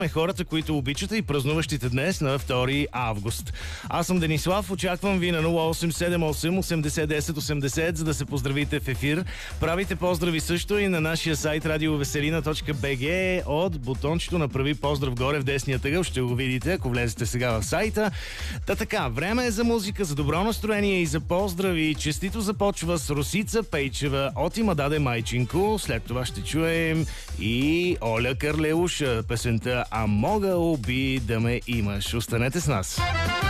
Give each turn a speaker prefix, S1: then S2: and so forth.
S1: хората, които обичате и празнуващите днес на 2 август. Аз съм Денислав, очаквам ви на 0878 80 10 80, за да се поздравите в ефир. Правите поздрави също и на нашия сайт radioveselina.bg от бутончето направи поздрав горе в десния тъгъл. Ще го видите, ако влезете сега в сайта. Така, време е за музика, за добро настроение и за поздрави. Честито започва с Росица Пейчева от Има даде майчинко. След това ще чуем и Оля Карлеуша, песента "А могъл би да ме имаш". Останете с нас.